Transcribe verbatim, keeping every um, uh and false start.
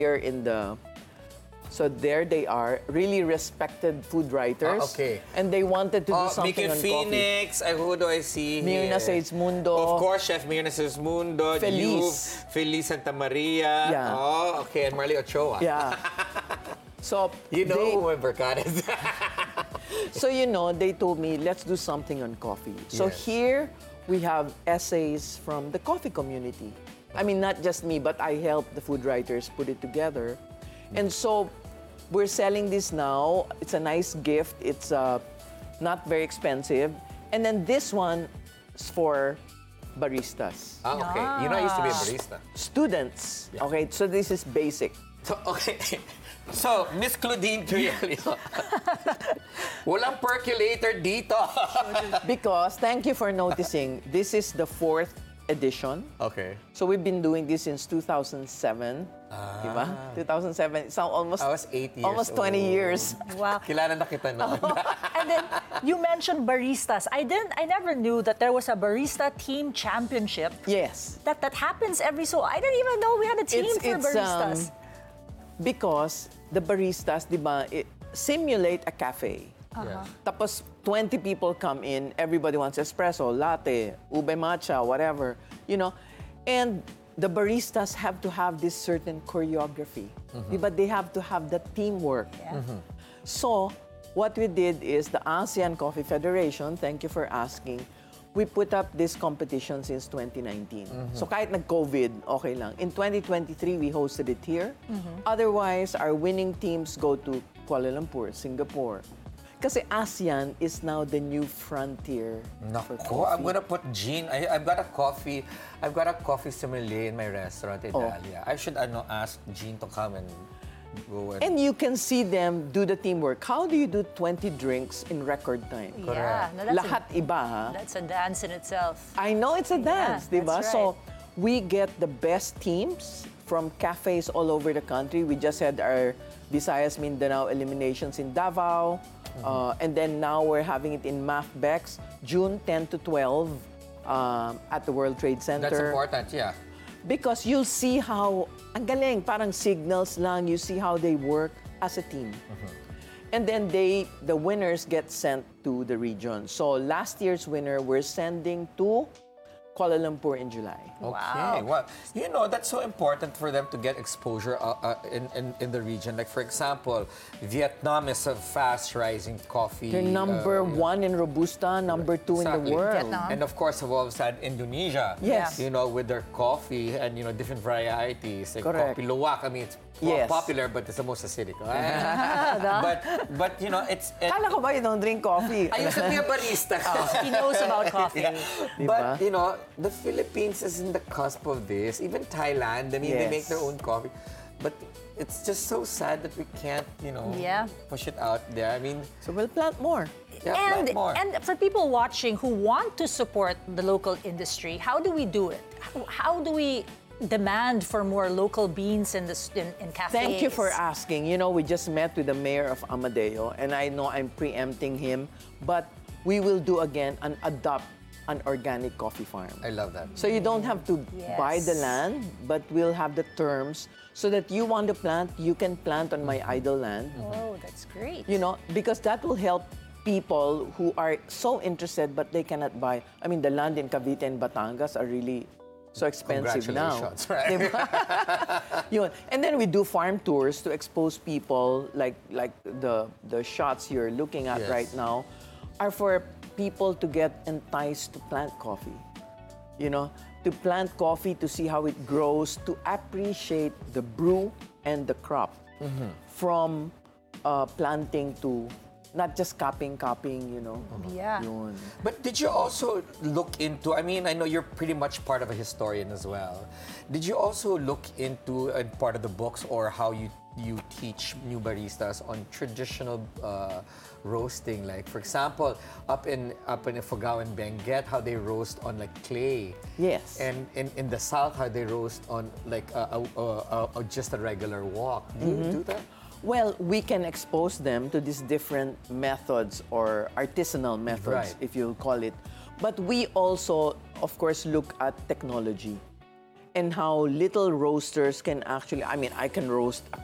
here in the... So there they are, really respected food writers. Ah, okay. And they wanted to do Oh, something Mickey on Phoenix. I, who do I see Mirna here? Seismundo. Of course, Chef Mirna Seismundo. Feliz. You, Feliz Santa Maria. Yeah. Oh, okay. And Marley Ochoa. Yeah. So You know they, who my Berkada is. So, you know, they told me, let's do something on coffee. So Yes. here we have essays from the coffee community. I mean, not just me, but I helped the food writers put it together. And so we're selling this now. It's a nice gift. It's uh, not very expensive. And then this one is for baristas. Ah, okay. You know, I used to be a barista. Students. Yeah. Okay, so this is basic. So, okay. So, Miss Claudine Trielio. Walang percolator dito. Because, thank you for noticing, this is the fourth edition. Okay. So we've been doing this since two thousand seven. Ah. Diba? two thousand seven. So almost, I was eight years almost twenty old. years. Wow. Kilala na kita noon. And then you mentioned baristas. I didn't. I never knew that there was a barista team championship. Yes. That that happens every so. I didn't even know we had a team It's, for it's, baristas. um, because the baristas, diba, it, simulate a cafe. Yes. Tapos twenty people come in, everybody wants espresso, latte, ube matcha, whatever, you know. And the baristas have to have this certain choreography. But they have to have the teamwork. Yeah. So what we did is the ASEAN Coffee Federation, thank you for asking, we put up this competition since twenty nineteen. So kahit nag-COVID, okay lang. In twenty twenty-three, we hosted it here. Otherwise, our winning teams go to Kuala Lumpur, Singapore. Kasi ASEAN is now the new frontier for Nako, I'm coffee. gonna put Jean. I, I've got a coffee. I've got a coffee sommelier in my restaurant, Oh. Italia. I should ano, ask Jean to come and go and. And you can see them do the teamwork. How do you do twenty drinks in record time? Yeah, no, that's Lahat iba, ha? a, that's a dance in itself. I know it's a dance, Yeah, diba? that's So we get the best teams from cafes all over the country. We just had our Visayas Mindanao eliminations in Davao. Uh, and then now we're having it in MAFBEX, June ten to twelve um, at the World Trade Center. That's important, yeah. Because you'll see how, ang galing, parang signals lang, you see how they work as a team. And then they, the winners get sent to the region. So last year's winner, we're sending to Kuala Lumpur in July. Okay, well, you know, that's so important for them to get exposure uh, uh, in, in, in the region. Like, for example, Vietnam is a fast-rising coffee. They're number uh, one in Robusta, number two in Exactly. the world. Vietnam. And of course, I've always had Indonesia. Yes. You know, with their coffee and, you know, different varieties. Like Correct. Coffee Luwak. I mean, it's Yes. popular, but it's the most acidic. but, but, you know, it's... It, Kala ko ba you don't drink coffee? I used to be a barista. He knows about coffee. Yeah. Diba? But, you know, the Philippines is in the cusp of this. Even Thailand, I mean, they make Yes. their own coffee. But it's just so sad that we can't, you know, Yeah. push it out there. I mean, So we'll plant more. yeah, and plant more. and for people watching who want to support the local industry, how do we do it? How, how do we demand for more local beans in the s- in, in cafes? Thank you for asking. You know, we just met with the mayor of Amadeo, and I know I'm preempting him, but we will do again an adopt an organic coffee farm. I love that. So you don't have to buy the Yes. land, but we'll have the terms so that you want to plant, you can plant on my idle land. Oh, that's great. You know, because that will help people who are so interested but they cannot buy. I mean, the land in Cavite and Batangas are really so expensive now. Congratulations, right? Diba? Yun. And then we do farm tours to expose people, like like the the shots you're looking at Yes. right now are for people to get enticed to plant coffee. You know, to plant coffee, to see how it grows, to appreciate the brew and the crop from uh, planting to not just copying, copying, you know. Yeah. Yun. But did you also look into, I mean, I know you're pretty much part of a historian as well. Did you also look into, uh, part of the books or how you, you teach new baristas on traditional uh, roasting? Like, for example, up in up in Ifugao and Benguet, how they roast on like clay. Yes. And in, in the south, how they roast on like a, a, a, a, just a regular wok. Do you do that? Well, we can expose them to these different methods or artisanal methods, Right. if you'll call it. But we also, of course, look at technology. and how little roasters can actually, I mean, I can roast a